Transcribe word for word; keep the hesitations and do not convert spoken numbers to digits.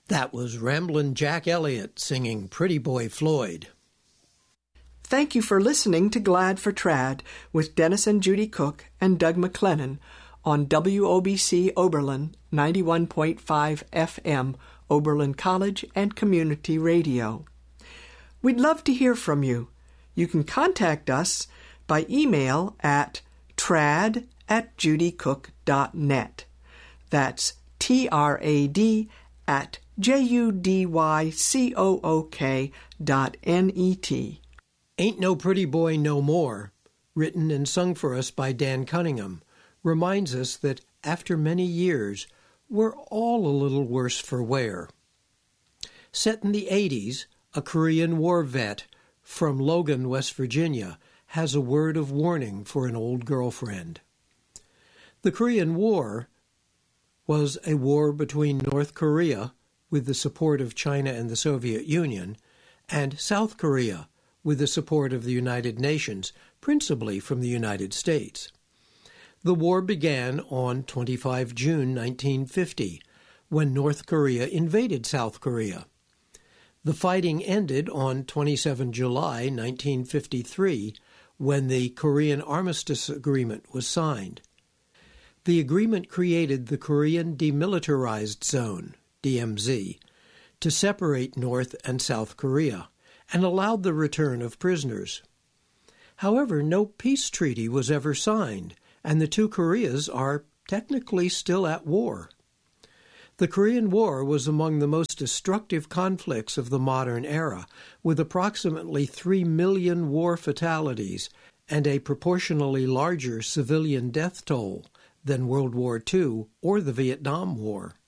That was Ramblin' Jack Elliott singing Pretty Boy Floyd. Thank you for listening to Glad for Trad with Dennis and Judy Cook and Doug McLennan on W O B C Oberlin ninety-one point five F M, Oberlin College and Community Radio. We'd love to hear from you. You can contact us by email at trad at judycook dot net. That's T R A D at J U D Y C O O K dot N E T. Ain't No Pretty Boy No More, written and sung for us by Dan Cunningham, reminds us that after many years, we're all a little worse for wear. Set in the eighties, a Korean War vet from Logan, West Virginia, has a word of warning for an old girlfriend. The Korean War was a war between North Korea, with the support of China and the Soviet Union, and South Korea, with the support of the United Nations, principally from the United States. The war began on the twenty-fifth of June nineteen fifty, when North Korea invaded South Korea. The fighting ended on the twenty-seventh of July nineteen fifty-three, when the Korean Armistice Agreement was signed. The agreement created the Korean Demilitarized Zone, D M Z, to separate North and South Korea, and allowed the return of prisoners. However, no peace treaty was ever signed, and the two Koreas are technically still at war. The Korean War was among the most destructive conflicts of the modern era, with approximately three million war fatalities and a proportionally larger civilian death toll than World War Two or the Vietnam War.